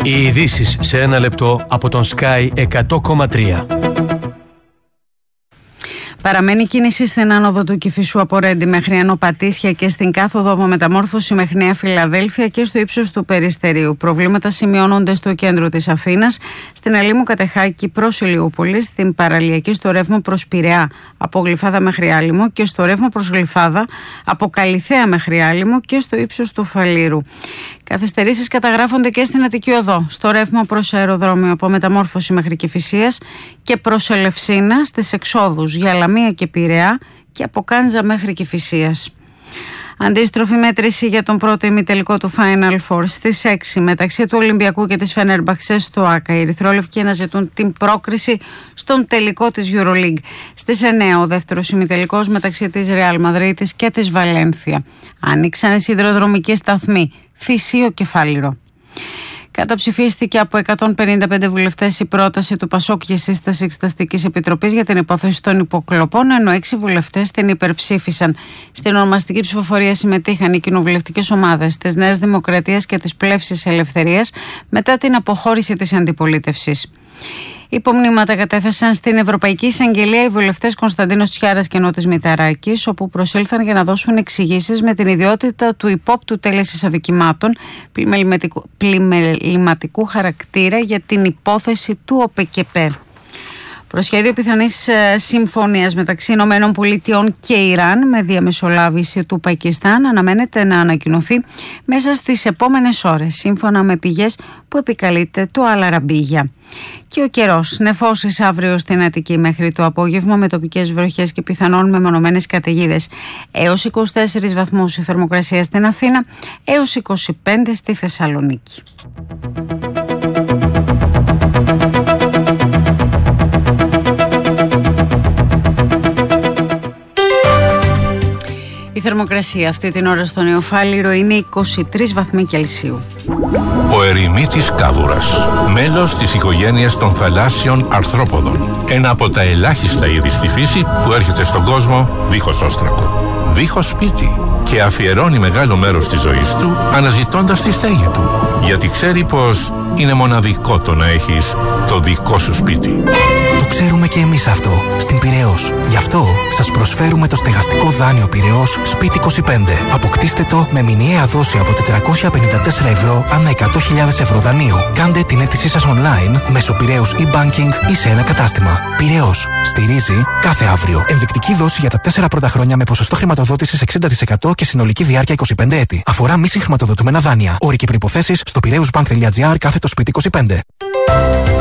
Οι ειδήσεις σε ένα λεπτό από τον Sky 100,3. Παραμένει κίνηση στην άνοδο του Κηφισού από Ρέντι μέχρι Άνω Πατήσια και στην κάθοδο από Μεταμόρφωση μέχρι Νέα Φιλαδέλφια και στο ύψος του Περιστερίου. Προβλήματα σημειώνονται στο κέντρο της Αθήνας, στην Αλήμου Κατεχάκη προς Ηλιούπολη, στην παραλιακή στο ρεύμα προς Πειραιά από Γλυφάδα μέχρι Άλυμο και στο ρεύμα προς Γλυφάδα από Καλιθέα μέχρι Άλυμο και στο ύψος του Φαλήρου. Καθυστερήσεις καταγράφονται και στην Αττική Οδό, στο ρεύμα προς αεροδρόμιο από Μεταμόρφωση μέχρι Κηφισίας και προς Ελευσίνα στις εξόδους για Λαμία και Πειραιά και από Κάντζα μέχρι Κηφισίας. Αντίστροφη μέτρηση για τον πρώτο ημιτελικό του Final Four στις 6 μεταξύ του Ολυμπιακού και της Φενέρμπαχτσε στο ΆΚΑ. Οι ερυθρόλευκοι αναζητούν την πρόκριση στον τελικό της EuroLeague. Στις 9 ο δεύτερος ημιτελικός μεταξύ της Real Μαδρίτης και της Βαλένθια. Άνοιξαν οι σιδηροδρομικοί σταθμοί Θησίο και Φάληρο. Καταψηφίστηκε από 155 βουλευτές η πρόταση του ΠΑΣΟΚ για σύσταση Εξεταστικής Επιτροπής για την υπόθεση των υποκλοπών, ενώ 6 βουλευτές την υπερψήφισαν. Στην ονομαστική ψηφοφορία συμμετείχαν οι κοινοβουλευτικές ομάδες της Νέας Δημοκρατίας και της Πλεύσης Ελευθερίας μετά την αποχώρηση της αντιπολίτευσης. Υπομνήματα κατέθεσαν στην Ευρωπαϊκή Εισαγγελία οι βουλευτές Κωνσταντίνος Τσιάρας και Νότης Μηταράκης, όπου προσήλθαν για να δώσουν εξηγήσεις με την ιδιότητα του υπόπτου τέλεσης αδικημάτων πλημεληματικού χαρακτήρα για την υπόθεση του ΟΠΕΚΕΠΕ. Προσχέδιο πιθανής συμφωνίας μεταξύ Ηνωμένων Πολιτειών και Ιράν με διαμεσολάβηση του Πακιστάν αναμένεται να ανακοινωθεί μέσα στις επόμενες ώρες, σύμφωνα με πηγές που επικαλείται το Αλ-Αραμπίγια. Και ο καιρός, νεφώσεις αύριο στην Αττική μέχρι το απόγευμα με τοπικές βροχές και πιθανόν μεμονωμένες καταιγίδες. Έως 24 βαθμούς η θερμοκρασία στην Αθήνα, έως 25 στη Θεσσαλονίκη. Η θερμοκρασία αυτή την ώρα στο Νεοφάληρο είναι 23 βαθμοί Κελσίου. Ο ερημίτης κάδουρας, μέλος της οικογένειας των θαλάσσιων αρθρόποδων. Ένα από τα ελάχιστα είδη στη φύση που έρχεται στον κόσμο δίχως όστρακο, δίχως σπίτι και αφιερώνει μεγάλο μέρος της ζωής του αναζητώντας τη στέγη του. Γιατί ξέρει πως είναι μοναδικό το να έχεις το δικό σου σπίτι. Το ξέρουμε και εμείς αυτό στην Πειραιώς. Γι' αυτό σας προσφέρουμε το στεγαστικό δάνειο Πειραιώς Σπίτι 25. Αποκτήστε το με μηνιαία δόση από 454 ευρώ ανά 100.000 ευρώ δανείου. Κάντε την αίτησή σας online μέσω Πειραιώς e-banking ή σε ένα κατάστημα. Πειραιώς. Στηρίζει κάθε αύριο. Ενδεικτική δόση για τα 4 πρώτα χρόνια με ποσοστό χρηματοδότησης 60% και συνολική διάρκεια 25 έτη. Αφορά μη συγχρηματοδοτούμενα δάνεια. Όροι και προϋποθέσεις στο piraeusbank.gr/σπίτι 25.